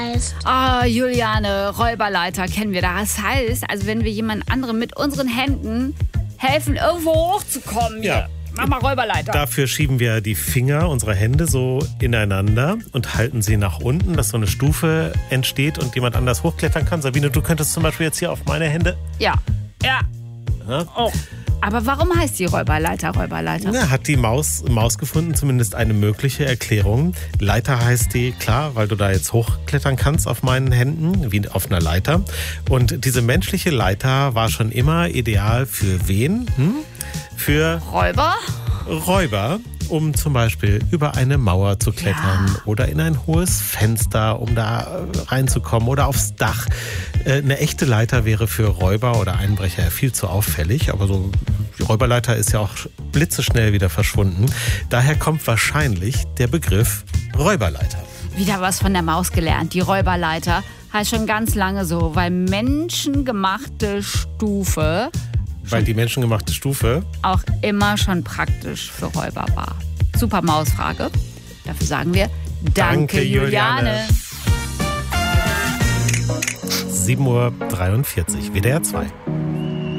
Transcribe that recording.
heißt. Ah, Juliane, Räuberleiter kennen wir. Das heißt, also wenn wir jemand anderem mit unseren Händen helfen, irgendwo hochzukommen. Ja. Hier. Mach mal Räuberleiter. Dafür schieben wir die Finger unserer Hände so ineinander und halten sie nach unten, dass so eine Stufe entsteht und jemand anders hochklettern kann. Sabine, du könntest zum Beispiel jetzt hier auf meine Hände. Ja. Oh. Aber warum heißt die Räuberleiter Räuberleiter? Na, hat die Maus gefunden, zumindest eine mögliche Erklärung. Leiter heißt die, klar, weil du da jetzt hochklettern kannst auf meinen Händen, wie auf einer Leiter. Und diese menschliche Leiter war schon immer ideal für wen? Für Räuber, um zum Beispiel über eine Mauer zu klettern oder in ein hohes Fenster, um da reinzukommen oder aufs Dach. Eine echte Leiter wäre für Räuber oder Einbrecher viel zu auffällig, aber so die Räuberleiter ist ja auch blitzeschnell wieder verschwunden. Daher kommt wahrscheinlich der Begriff Räuberleiter. Wieder was von der Maus gelernt. Die Räuberleiter heißt schon ganz lange so, weil menschengemachte Stufe Weil die menschengemachte Stufe auch immer schon praktisch für Räuber war. Super Mausfrage. Dafür sagen wir Danke, Juliane. 7:43 Uhr, WDR 2.